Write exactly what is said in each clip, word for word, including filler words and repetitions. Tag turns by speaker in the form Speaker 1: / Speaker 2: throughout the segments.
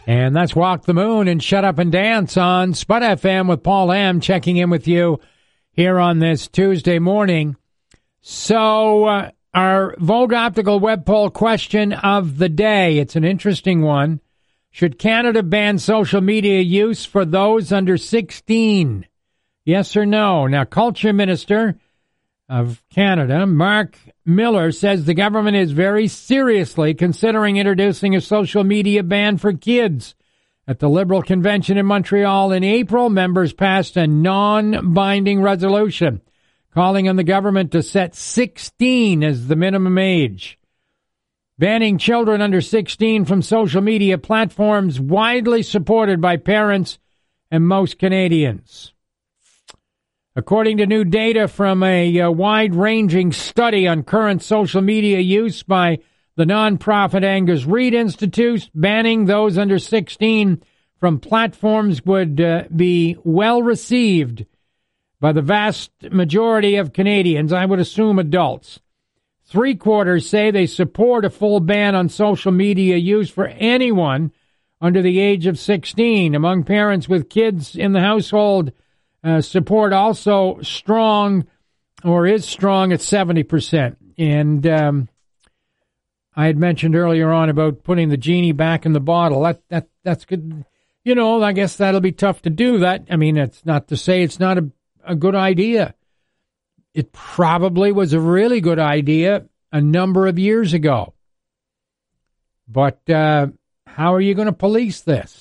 Speaker 1: And that's Walk the Moon and Shut Up and Dance on Spud F M with Paul M. checking in with you here on this Tuesday morning. So uh, our Vogue Optical web poll question of the day, it's an interesting one. Should Canada ban social media use for those under sixteen? Yes or no? Now, Culture Minister of Canada, Mark Miller, says the government is very seriously considering introducing a social media ban for kids. At the Liberal Convention in Montreal in April, members passed a non-binding resolution calling on the government to set sixteen as the minimum age. Banning children under sixteen from social media platforms widely supported by parents and most Canadians. According to new data from a uh, wide-ranging study on current social media use by the nonprofit Angus Reid Institute, banning those under sixteen from platforms would uh, be well received by the vast majority of Canadians, I would assume adults. Three quarters say they support a full ban on social media use for anyone under the age of sixteen. Among parents with kids in the household, Uh, support also strong, or is strong, at seventy percent. And um, I had mentioned earlier on about putting the genie back in the bottle. That that that's good. You know, I guess that'll be tough to do. That I mean, it's not to say it's not a, a good idea. It probably was a really good idea a number of years ago. But uh, how are you going to police this?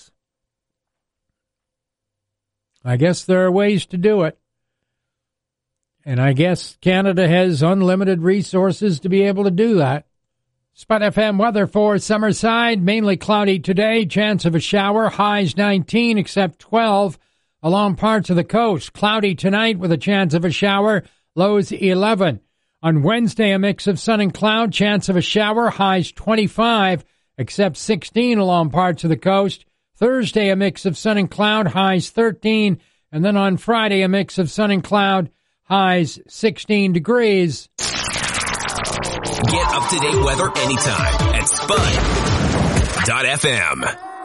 Speaker 1: I guess there are ways to do it. And I guess Canada has unlimited resources to be able to do that. Spud F M weather for Summerside, mainly cloudy today. Chance of a shower, highs nineteen, except twelve along parts of the coast. Cloudy tonight with a chance of a shower, lows eleven. On Wednesday, a mix of sun and cloud, chance of a shower, highs twenty-five, except sixteen along parts of the coast. Thursday, a mix of sun and cloud, highs thirteen. And then on Friday, a mix of sun and cloud, highs sixteen degrees.
Speaker 2: Get up-to-date weather anytime at spud dot f m.